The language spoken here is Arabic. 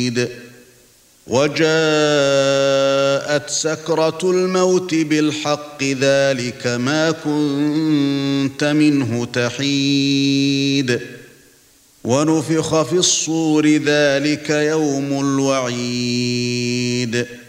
وجاءت سكرة الموت بالحق ذلك ما كنت منه تحيد ونفخ في الصور ذلك يوم الوعيد